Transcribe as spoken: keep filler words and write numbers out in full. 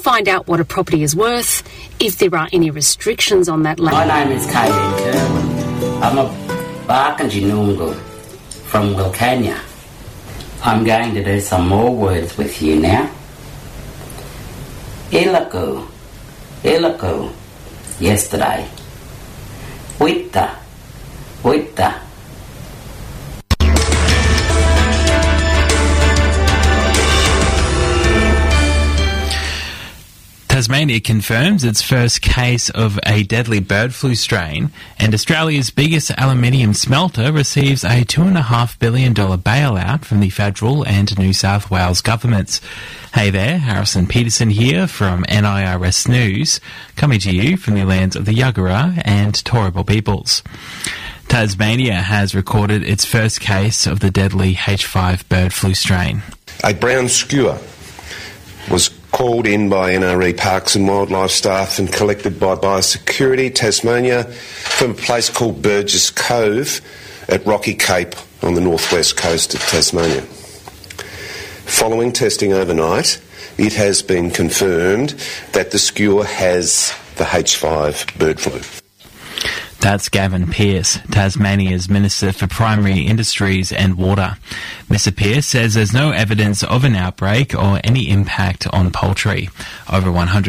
find out what a property is worth, if there are any restrictions on that land. My name is Kayleen Kerwin. I'm a Barkanji from Wilcannia. I'm going to do some more words with you now. Ilaku, Ilaku, yesterday. Witta, Witta. Tasmania confirms its first case of a deadly bird flu strain, and Australia's biggest aluminium smelter receives a two point five billion dollars bailout from the federal and New South Wales governments. Hey there, Harrison Peterson here from N I R S News, coming to you from the lands of the Yuggera and Turrbal peoples. Tasmania has recorded its first case of the deadly H five bird flu strain. A brown skua was called in by N R E Parks and Wildlife staff and collected by Biosecurity Tasmania from a place called Burgess Cove at Rocky Cape on the northwest coast of Tasmania. Following testing overnight, it has been confirmed that the skua has the H five bird flu. That's Gavin Pearce, Tasmania's Minister for Primary Industries and Water. Mister Pearce says there's no evidence of an outbreak or any impact on poultry. Over one hundred